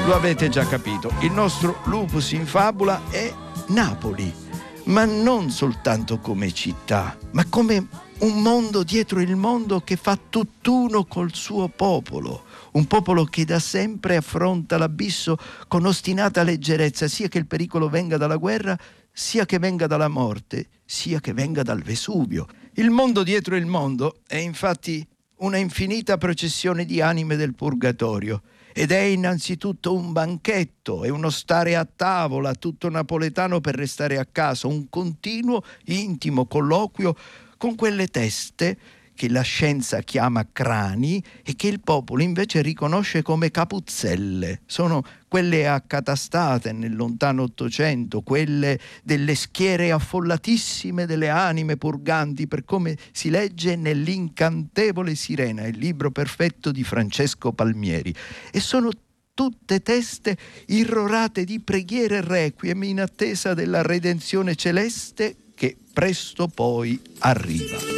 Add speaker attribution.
Speaker 1: Lo avete già capito, il nostro Lupus in Fabula è Napoli, ma non soltanto come città, ma come un mondo dietro il mondo che fa tutt'uno col suo popolo. Un popolo che da sempre affronta l'abisso con ostinata leggerezza, sia che il pericolo venga dalla guerra, sia che venga dalla morte, sia che venga dal Vesuvio. Il mondo dietro il mondo è infatti una infinita processione di anime del purgatorio, ed è innanzitutto un banchetto, è uno stare a tavola tutto napoletano per restare a casa, un continuo intimo colloquio con quelle teste che la scienza chiama crani e che il popolo invece riconosce come capuzzelle. Sono quelle accatastate nel lontano Ottocento, quelle delle schiere affollatissime delle anime purganti, per come si legge nell'Incantevole Sirena, il libro perfetto di Francesco Palmieri. E sono tutte teste irrorate di preghiere e requiem in attesa della redenzione celeste che presto poi arriva.